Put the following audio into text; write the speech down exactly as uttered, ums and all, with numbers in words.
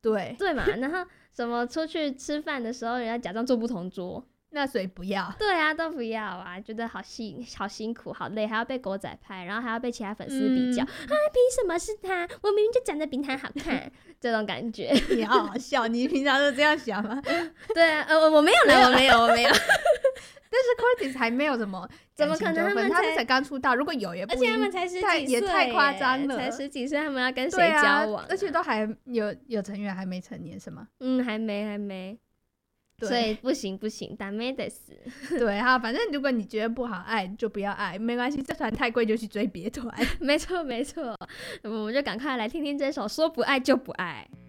对对嘛，然后什么出去吃饭的时候，人家假装坐不同桌， 那所以不要。 对啊，都不要啊，觉得好辛好辛苦，好累，还要被狗仔拍，然后还要被其他粉丝比较，嗯、啊，凭什么是他？我明明就长得比他好看，这种感觉。 你好好笑，你平常都这样想吗？ 对啊，呃，我没有啦，我没有，我没有。 但是 Curtis 还没有什么怎么可能他们他是才刚出道，如果有也不， 而且他们才十几岁， 也太夸张了， 才十几岁，他们要跟谁交往、啊啊？而且都还有有成员还没成年是吗？ 嗯，还没还没。所以不行不行，ダメです。 对哈，反正如果你觉得不好爱就不要爱，没关系，这团太贵就去追别团。 没错没错，我们就赶快来听听这首《说不爱就不爱》。